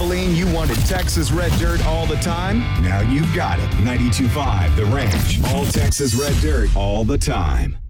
Abilene, you wanted Texas Red Dirt all the time? Now you've got it. 92.5 The Ranch. All Texas Red Dirt all the time.